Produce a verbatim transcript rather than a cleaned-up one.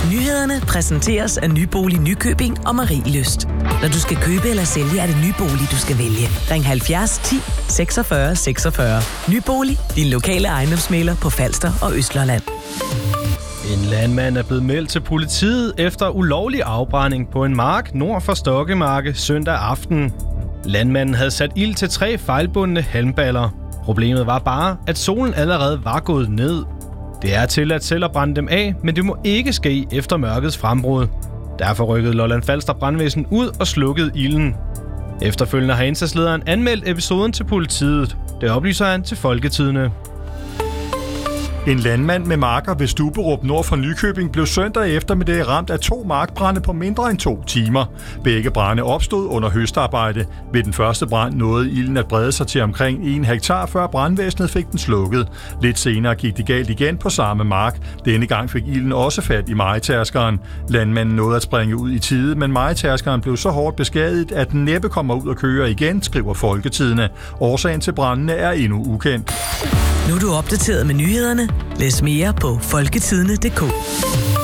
Nyhederne præsenteres af Nybolig Nykøbing og Marielyst. Når du skal købe eller sælge, er det Nybolig, du skal vælge. Ring halvfjerds ti seksogfyrre seksogfyrre. Nybolig, din lokale ejendomsmægler på Falster og Østlolland. En landmand er blevet meldt til politiet efter ulovlig afbrænding på en mark nord for Stokkemarke søndag aften. Landmanden havde sat ild til tre fejlbundne halmballer. Problemet var bare, at solen allerede var gået ned. Det er tilladt selv at brænde dem af, men det må ikke ske efter mørkets frembrud. Derfor rykkede Lolland Falster brandvæsen ud og slukkede ilden. Efterfølgende har indsatslederen anmeldt episoden til politiet. Det oplyser han til Folketidende. En landmand med marker ved Stuberup nord for Nykøbing blev søndag eftermiddag ramt af to markbrande på mindre end to timer. Begge brande opstod under høstarbejde. Ved den første brand nåede ilden at brede sig til omkring en hektar, før brandvæsenet fik den slukket. Lidt senere gik det galt igen på samme mark. Denne gang fik ilden også fat i mejetærskeren. Landmanden nåede at springe ud i tide, men mejetærskeren blev så hårdt beskadiget, at den næppe kommer ud og kører igen, skriver Folketidende. Årsagen til brandene er endnu ukendt. Nu er du opdateret med nyhederne. Læs mere på folketidende punktum d k.